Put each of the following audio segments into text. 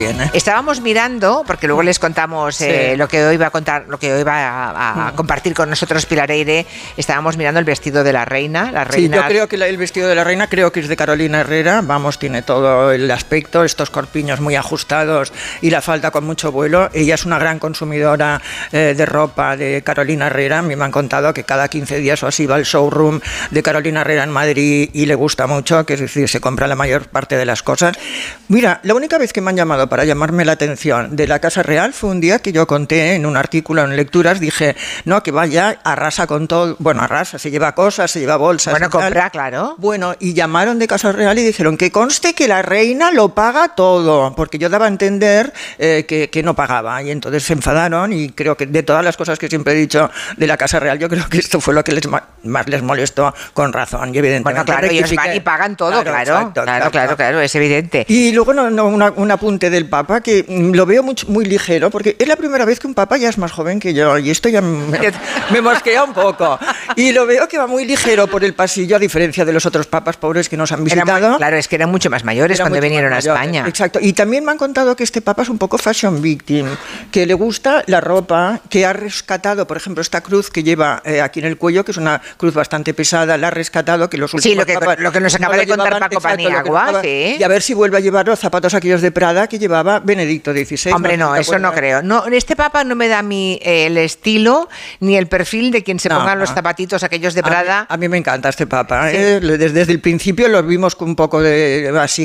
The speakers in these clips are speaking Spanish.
Estábamos mirando, porque luego les contamos lo que hoy va a contar, lo que hoy va a compartir con nosotros Pilar Eyre. Estábamos mirando el vestido de la reina. Sí, yo creo que el vestido de la reina creo que es de Carolina Herrera. Vamos, tiene todo el aspecto, estos corpiños muy ajustados y la falda con mucho vuelo. Ella es una gran consumidora de ropa de Carolina Herrera. A mí me han contado que cada 15 días o así va al showroom de Carolina Herrera en Madrid y le gusta mucho, que es decir, se compra la mayor parte de las cosas. Mira, la única vez que me han llamado para llamarme la atención de la Casa Real fue un día que yo conté en un artículo en Lecturas, dije, no, que vaya, arrasa con todo, bueno, arrasa, se lleva cosas, se lleva bolsas. Bueno, compra, claro. Bueno, y llamaron de Casa Real y dijeron que conste que la reina lo paga todo, porque yo daba a entender que no pagaba, y entonces se enfadaron, y creo que de todas las cosas que siempre he dicho de la Casa Real, yo creo que esto fue lo que más les molestó, con razón, y evidentemente. Bueno, claro, ellos van y pagan todo, claro, es evidente. Y luego un apunte del Papa que lo veo muy ligero, porque es la primera vez que un Papa ya es más joven que yo, y esto ya me mosquea un poco. Y lo veo que va muy ligero por el pasillo, a diferencia de los otros papas pobres que nos han visitado. Claro, es que eran mucho más mayores cuando vinieron a España. Exacto. Y también me han contado que este Papa es un poco fashion victim, que le gusta la ropa, que ha rescatado, por ejemplo, esta cruz que lleva aquí en el cuello, que es una cruz bastante pesada, la ha rescatado, que los últimos papas lo que nos acaba de contar Paco Paniagua, sí. Y a ver si vuelve a llevar los zapatos aquellos de Prada que llevaba Benedicto XVI. Hombre, no, eso no creo. No, este Papa no me da a mí el estilo ni el perfil de quien se pongan los zapatitos aquellos de Prada. A mí me encanta este Papa. Sí. Desde el principio lo vimos con un poco de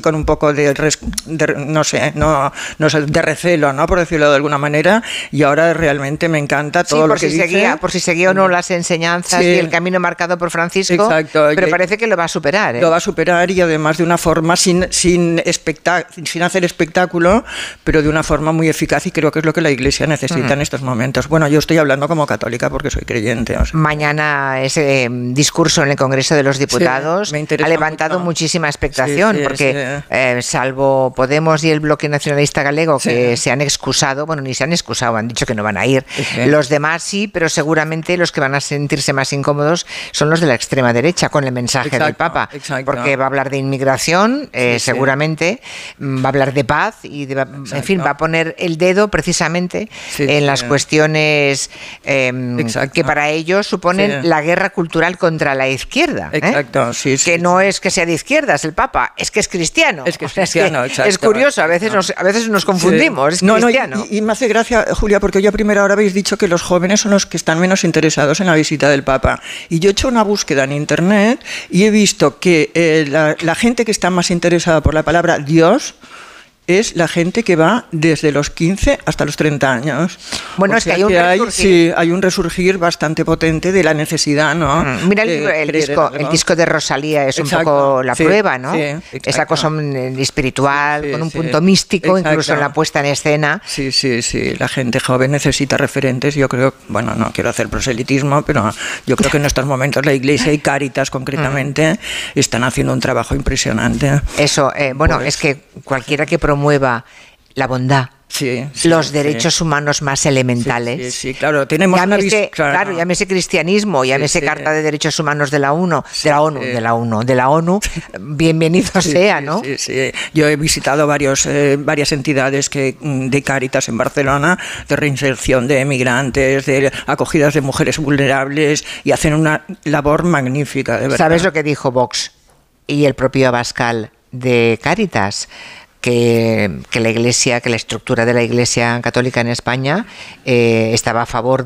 no sé, de recelo, ¿no? Por decirlo de alguna manera, y ahora realmente me encanta todo lo que dice. Por si seguía o no las enseñanzas y el camino marcado por Francisco. Exacto. Pero parece que lo va a superar. Lo va a superar, y además de una forma sin hacer espectáculo, pero de una forma muy eficaz, y creo que es lo que la Iglesia necesita en estos momentos. Bueno, yo estoy hablando como católica porque soy creyente. Mañana ese discurso en el Congreso de los Diputados ha levantado muchísima expectación, porque salvo Podemos y el Bloque Nacionalista Galego, que se han excusado, bueno, ni se han excusado, han dicho que no van a ir. Los demás sí, pero seguramente los que van a sentirse más incómodos son los de la extrema derecha con el mensaje del Papa, porque va a hablar de inmigración, seguramente, va a hablar de paz y en fin, va a poner el dedo precisamente en las cuestiones que para ellos suponen la guerra cultural contra la izquierda. Que no es que sea de izquierdas el Papa, es que es cristiano. Es curioso, a veces nos confundimos. Es cristiano. Y me hace gracia, Julia, porque hoy a primera hora habéis dicho que los jóvenes son los que están menos interesados en la visita del Papa. Y yo he hecho una búsqueda en internet y he visto que la gente que está más interesada por la palabra Dios es la gente que va desde los 15 hasta los 30 años. Bueno, es que hay un resurgir. Hay un resurgir bastante potente de la necesidad, ¿no? Mira el disco de Rosalía es un poco la prueba, ¿no? Esa cosa espiritual, con un punto místico, incluso en la puesta en escena. Sí. La gente joven necesita referentes. Yo creo, bueno, no quiero hacer proselitismo, pero yo creo que en estos momentos la Iglesia y Cáritas concretamente están haciendo un trabajo impresionante. Eso, es que cualquiera que promueva la bondad, los derechos humanos más elementales. Sí, claro, tenemos llámese cristianismo, llámese Carta de Derechos Humanos de la ONU, bienvenido sea, ¿no? Sí. Yo he visitado varias entidades de Cáritas en Barcelona, de reinserción de emigrantes, de acogidas de mujeres vulnerables, y hacen una labor magnífica, de verdad. ¿Sabes lo que dijo Vox y el propio Abascal de Cáritas? Que la Iglesia, que la estructura de la Iglesia católica en España estaba a favor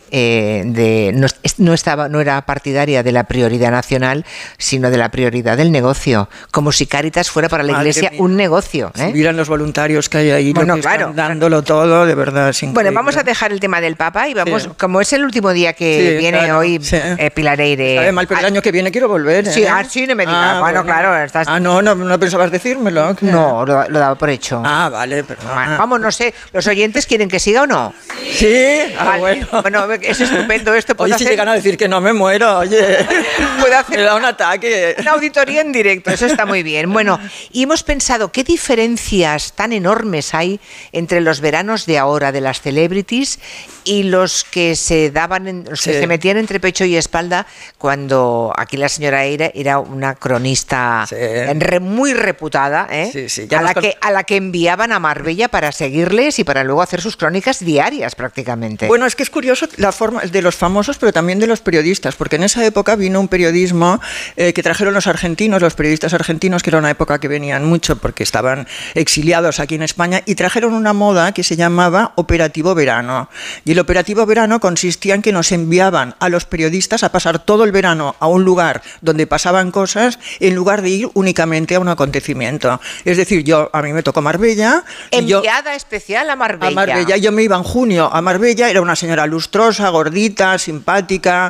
no era partidaria de la prioridad nacional, sino de la prioridad del negocio, como si Cáritas fuera para la Iglesia un negocio. Si miran los voluntarios que hay ahí, están dándolo todo, de verdad. Bueno, vamos a dejar el tema del Papa y vamos, como es el último día que viene hoy Pilar Eyre. Sabe mal, pero el año que viene quiero volver. Sí, no me digas. Claro. No pensabas decírmelo. No, lo daba por hecho. Vale, perdón. Vamos, no sé, ¿los oyentes quieren que siga o no? Sí, vale. Bueno, es estupendo esto. Oye, si llegan a decir que no me muero, puede hacer me da un ataque. Una auditoría en directo, eso está muy bien. Bueno, y hemos pensado, ¿qué diferencias tan enormes hay entre los veranos de ahora de las celebrities y los que se se metían entre pecho y espalda cuando aquí la señora Eyre era una cronista muy reputada, a la a la que enviaban a Marbella para seguirles y para luego hacer sus crónicas diarias prácticamente. Bueno, es que es curioso la forma de los famosos, pero también de los periodistas, porque en esa época vino un periodismo que trajeron los argentinos, los periodistas argentinos, que era una época que venían mucho porque estaban exiliados aquí en España, y trajeron una moda que se llamaba Operativo Verano. Y el Operativo Verano consistía en que nos enviaban a los periodistas a pasar todo el verano a un lugar donde pasaban cosas, en lugar de ir únicamente a un acontecimiento. Es decir, a mí me tocó Marbella. Enviada especial a Marbella. A Marbella. Yo me iba en junio a Marbella, era una señora lustrosa, gordita, simpática,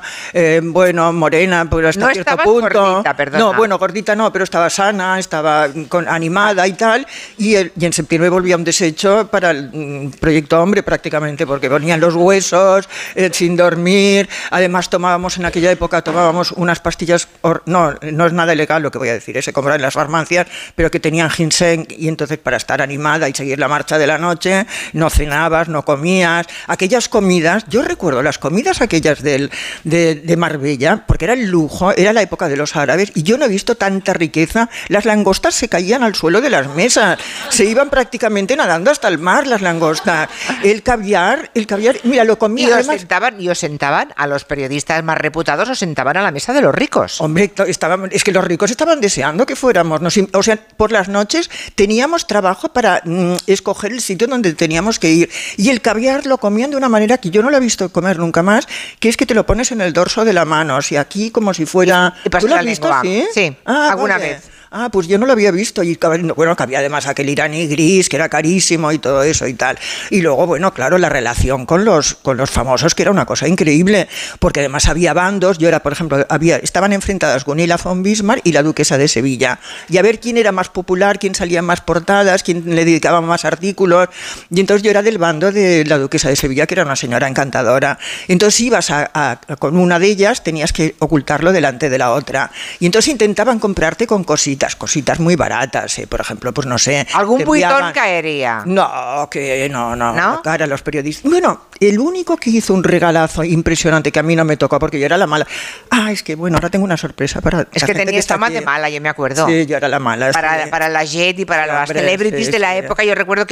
morena, pero hasta cierto punto. Gordita, perdona. No, bueno, gordita no, pero estaba sana, estaba animada y tal. Y en septiembre volvía un desecho para el Proyecto Hombre prácticamente, porque venían los huesos, sin dormir. Además en aquella época tomábamos unas pastillas, no es nada ilegal lo que voy a decir, se compraban en las farmacias, pero que tenían ginseng, y entonces para estar animada y seguir la marcha de la noche, no cenabas, no comías. Aquellas comidas, yo recuerdo las comidas aquellas de Marbella, porque era el lujo, era la época de los árabes, y yo no he visto tanta riqueza. Las langostas se caían al suelo de las mesas, se iban prácticamente nadando hasta el mar las langostas. El caviar, mira, lo comía. Y os sentaban a los periodistas más reputados, os sentaban a la mesa de los ricos. Hombre, es que los ricos estaban deseando que fuéramos. O sea, por las noches teníamos trabajo para escoger el sitio donde teníamos que ir. Y el caviar lo comían de una manera que yo no lo he visto comer nunca más, que es que te lo pones en el dorso de la mano, o sea, aquí como si fuera... ¿Tú lo has visto? Sí, alguna vez. Pues yo no lo había visto. Y bueno, que había además aquel iraní gris, que era carísimo y todo eso y tal. Y luego, bueno, claro, la relación con los famosos, que era una cosa increíble, porque además había bandos. Yo era, por ejemplo, estaban enfrentadas Gunilla von Bismarck y la duquesa de Sevilla. Y a ver quién era más popular, quién salía en más portadas, quién le dedicaba más artículos. Y entonces yo era del bando de la duquesa de Sevilla, que era una señora encantadora. Entonces ibas con una de ellas, tenías que ocultarlo delante de la otra. Y entonces intentaban comprarte con cositas muy baratas, por ejemplo, pues no sé. ¿Algún buitón caería? No, cara, los periodistas. Bueno, el único que hizo un regalazo impresionante, que a mí no me tocó porque yo era la mala. Es que bueno, ahora tengo una sorpresa para... Es que tenías fama de mala, yo me acuerdo. Sí, yo era la mala. Para la Jet y para las celebrities de la época, yo recuerdo que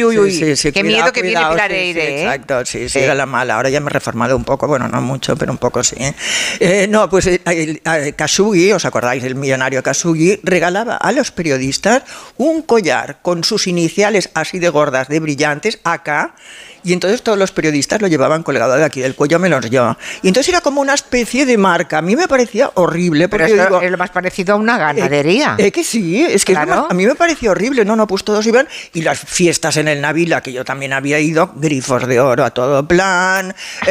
qué miedo que viene Pilar Eire. Exacto, sí, era la mala. Ahora ya me he reformado un poco, bueno, no mucho, pero un poco sí. No, pues Khashoggi, ¿os acordáis del millonario Khashoggi? Regalaba a los periodistas un collar con sus iniciales así de gordas, de brillantes, acá, y entonces todos los periodistas lo llevaban colgado de aquí del cuello, menos yo. Y entonces era como una especie de marca. A mí me parecía horrible. Porque pero esto es lo más parecido a una ganadería. Que sí, es que claro. A mí me parecía horrible. No, pues todos iban. Y las fiestas en el Navila, que yo también había ido, grifos de oro a todo plan.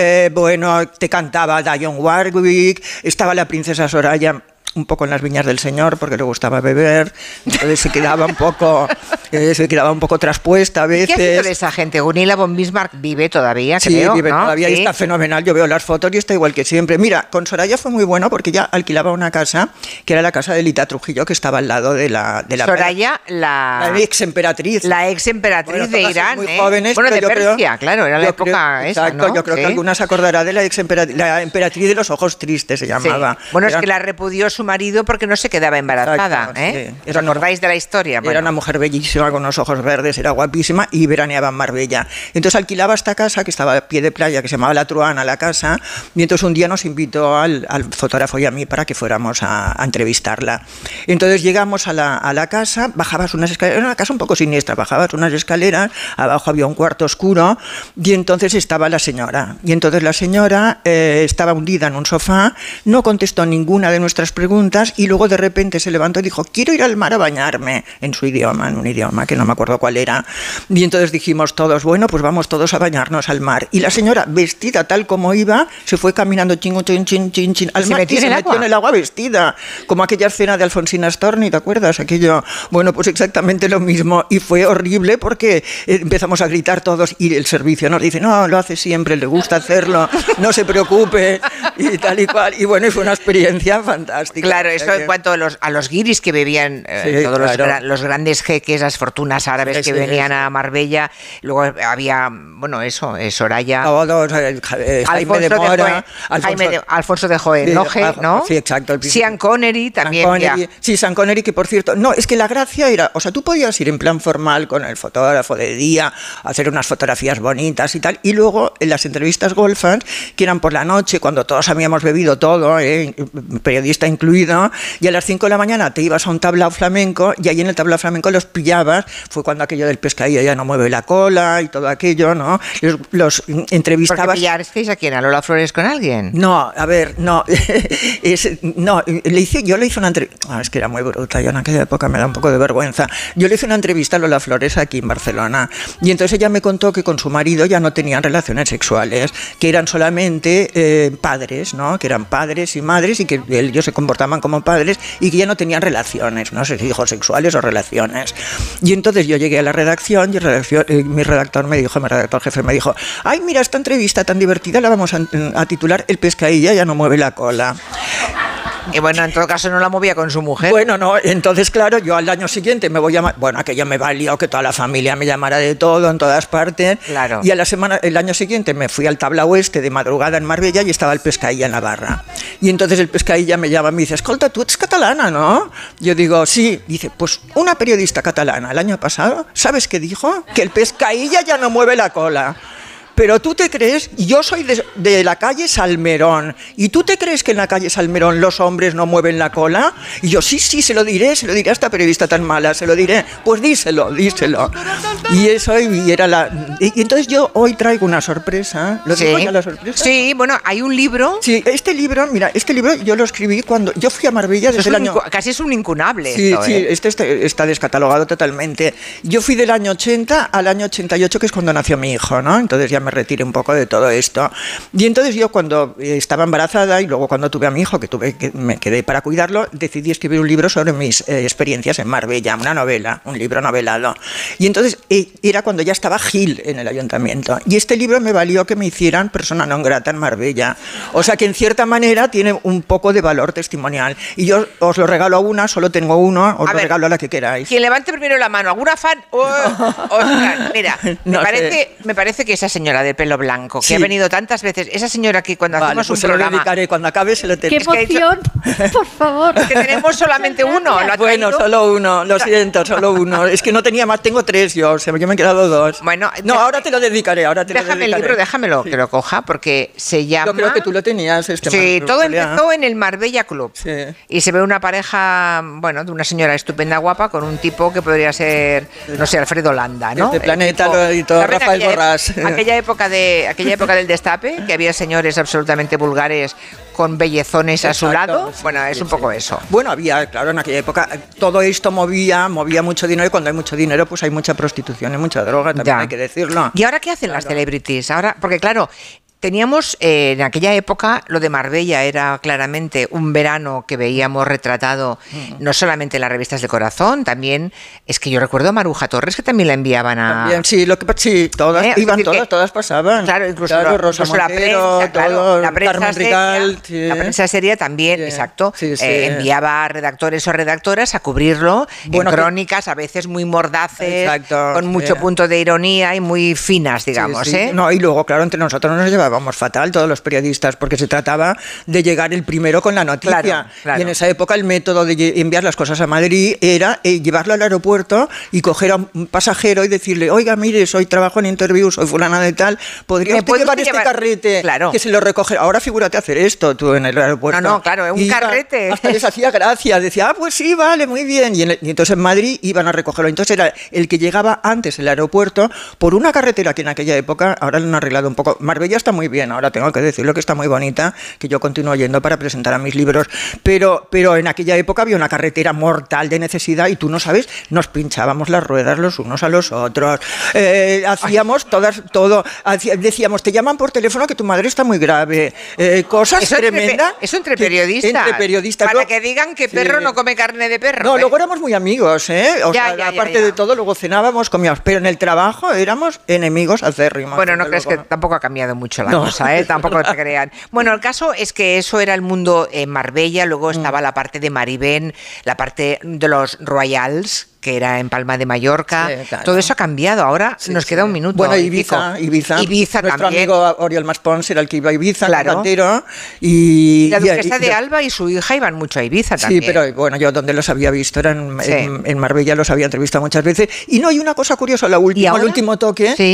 Te cantaba Dionne Warwick, estaba la princesa Soraya un poco en las viñas del señor porque le gustaba beber, entonces se quedaba un poco traspuesta a veces. ¿Qué ha sido de esa gente? Gunilla von Bismarck vive todavía, sí, creo, vive ¿no? Todavía, y está fenomenal. Yo veo las fotos y está igual que siempre. Mira, con Soraya fue muy bueno porque ella alquilaba una casa que era la casa de Lita Trujillo, que estaba al lado de la Soraya, la ex emperatriz. La ex emperatriz de Irán, muy jóvenes, bueno, de Persia, claro, era la época esa, exacto, ¿no? Yo creo que alguna se acordará de la emperatriz de los ojos tristes, se llamaba. Sí. Bueno, es que la repudió su marido porque no se quedaba embarazada. Exacto, sí. ¿Os acordáis de la historia? Era una mujer bellísima con unos ojos verdes, era guapísima y veraneaba en Marbella. Entonces alquilaba esta casa que estaba a pie de playa, que se llamaba La Truana, la casa, y entonces un día nos invitó al fotógrafo y a mí para que fuéramos a entrevistarla. Entonces llegamos a la casa, bajabas unas escaleras, era una casa un poco siniestra, bajabas unas escaleras, abajo había un cuarto oscuro y entonces estaba la señora. Y entonces la señora estaba hundida en un sofá, no contestó ninguna de nuestras preguntas y luego de repente se levantó y dijo: quiero ir al mar a bañarme, en su idioma, en un idioma que no me acuerdo cuál era. Y entonces dijimos todos, bueno, pues vamos todos a bañarnos al mar. Y la señora, vestida tal como iba, se fue caminando chin, chin, chin, chin, al mar y se metió en el agua vestida, como aquella escena de Alfonsina Storni, ¿te acuerdas? Aquello, bueno, pues exactamente lo mismo. Y fue horrible porque empezamos a gritar todos y el servicio nos dice: no, lo hace siempre, le gusta hacerlo, no se preocupe, y tal y cual. Y bueno, fue una experiencia fantástica. Claro, eso en cuanto a los guiris que bebían, todos los grandes jeques, las fortunas árabes que venían a Marbella. Luego había, bueno, eso, Soraya. Jaime de Mora. Alfonso de Hohenlohe, ¿no? Sí, exacto. Sean Connery también. Sí, Sean Connery, que por cierto, no, es que la gracia era, o sea, tú podías ir en plan formal con el fotógrafo de día, hacer unas fotografías bonitas y tal, y luego en las entrevistas golfas, que eran por la noche, cuando todos habíamos bebido todo, periodista incluido, y a las 5 de la mañana te ibas a un tablao flamenco, y ahí en el tablao flamenco los pillabas, fue cuando aquello del pescadillo ya no mueve la cola y todo aquello, ¿no? Los entrevistabas. ¿Porque pillasteis a quién? ¿A Lola Flores con alguien? No, a ver, no. Yo le hice una entrevista. Es que era muy bruta, yo en aquella época me da un poco de vergüenza. Yo le hice una entrevista a Lola Flores aquí en Barcelona, y entonces ella me contó que con su marido ya no tenían relaciones sexuales, que eran solamente padres, ¿no? Que eran padres y madres, y que ellos se comportaban como padres y que ya no tenían relaciones, no sé si hijos sexuales o relaciones. Y entonces yo llegué a la redacción y mi redactor jefe me dijo, ay, mira, esta entrevista tan divertida la vamos a titular El pescadilla ya no mueve la cola. Y bueno, en todo caso no la movía con su mujer. Bueno, no, entonces claro, yo al año siguiente me voy a llamar, bueno, aquello me valió que toda la familia me llamara de todo, en todas partes. Claro. Y el año siguiente me fui al tablao de madrugada en Marbella y estaba el pescadilla en la barra. Y entonces el pescadilla me llama y me dice, escolta, tú eres catalana, ¿no? Yo digo, sí. Dice, pues una periodista catalana el año pasado, ¿sabes qué dijo? Que el pescadilla ya no mueve la cola. Pero tú te crees, yo soy de la calle Salmerón, ¿y tú te crees que en la calle Salmerón los hombres no mueven la cola? Y yo, sí, se lo diré a esta periodista tan mala, se lo diré. Pues díselo. Y eso, y entonces yo hoy traigo una sorpresa. ¿Lo digo ya la sorpresa? Sí, bueno, hay un libro. Sí, este libro yo lo escribí cuando yo fui a Marbella desde el año... Casi es un incunable. Sí, esto, sí, este está descatalogado totalmente. Yo fui del año 80 al año 88, que es cuando nació mi hijo, ¿no? Entonces ya me retiré un poco de todo esto. Y entonces yo cuando estaba embarazada y luego cuando tuve a mi hijo, que me quedé para cuidarlo, decidí escribir un libro sobre mis experiencias en Marbella, una novela, un libro novelado. Y entonces era cuando ya estaba Gil en el ayuntamiento. Y este libro me valió que me hicieran persona non grata en Marbella. O sea que en cierta manera tiene un poco de valor testimonial. Y yo os lo regalo a una, solo tengo uno, os lo regalo a la que queráis. Quien levante primero la mano, ¿alguna fan? Ostras, mira, me parece que esa señora de pelo blanco, que ha venido tantas veces, esa señora que cuando hacemos un programa... Se lo dedicaré, cuando acabe se lo ¡Qué emoción! Por favor. Que tenemos solamente uno. Bueno, solo uno, lo siento, solo uno. Es que no tenía más, tengo 3 yo, o sea, yo me he quedado 2. Bueno, ahora te lo dedicaré, Déjame el libro, déjamelo, que lo coja, porque se llama... Yo creo que tú lo tenías. Sí, todo empezó en el Marbella Club. Sí. Y se ve una pareja, bueno, de una señora estupenda, guapa, con un tipo que podría ser, no sé, Alfredo Landa, ¿no? Este Planeta y todo, Rafael Borrás. Aquella época del destape, que había señores absolutamente vulgares con bellezones a su lado. Bueno, es un poco eso. Bueno, había, claro, en aquella época todo esto movía mucho dinero, y cuando hay mucho dinero pues hay mucha prostitución y mucha droga, también hay que decirlo. ¿Y ahora qué hacen las celebrities? Ahora, porque claro, teníamos en aquella época, lo de Marbella era claramente un verano que veíamos retratado no solamente en las revistas de Corazón, también es que yo recuerdo a Maruja Torres, que también la enviaban a... También, sí, todas iban, todas pasaban. Claro, incluso Rosa Montero, la prensa Carmen Rical. La prensa seria también, exacto, enviaba a redactores o redactoras a cubrirlo en crónicas, a veces muy mordaces, con mucho punto de ironía y muy finas, digamos. No, y luego, claro, entre nosotros nos llevábamos fatal todos los periodistas, porque se trataba de llegar el primero con la noticia. Claro. Y en esa época el método de enviar las cosas a Madrid era llevarlo al aeropuerto y coger a un pasajero y decirle, oiga, mire, trabajo en Interview, soy fulana de tal, ¿podría usted llevar este carrete? Claro. Que se lo recoge. Ahora figúrate hacer esto tú en el aeropuerto. No, claro, un carrete. Hasta les hacía gracia, decía, pues sí, vale, muy bien. Y entonces en Madrid iban a recogerlo. Entonces era el que llegaba antes el aeropuerto por una carretera que en aquella época, ahora lo han arreglado un poco. Marbella está muy bien, ahora tengo que decirlo que está muy bonita, que yo continúo yendo para presentar a mis libros, pero en aquella época había una carretera mortal de necesidad y tú no sabes, nos pinchábamos las ruedas los unos a los otros, hacíamos decíamos, te llaman por teléfono que tu madre está muy grave, cosas tremendas. Eso entre periodistas. Para que digan que perro no come carne de perro. No, luego éramos muy amigos, aparte de todo, luego cenábamos, comíamos, pero en el trabajo éramos enemigos acérrimos. Bueno, no crees que tampoco ha cambiado mucho la cosa, tampoco te crean. Bueno, el caso es que eso era el mundo en Marbella, luego estaba la parte de Maribén, la parte de los Royals, que era en Palma de Mallorca. Sí, claro. Todo eso ha cambiado. Ahora nos queda un minuto. Bueno, Ibiza Nuestro también. Amigo Oriol Maspons era el que iba a Ibiza, claro. Y la duquesa de Alba y su hija iban mucho a Ibiza también. Sí, pero bueno, yo donde los había visto era en Marbella, los había entrevistado muchas veces. Y no, hay una cosa curiosa, el último toque. Sí.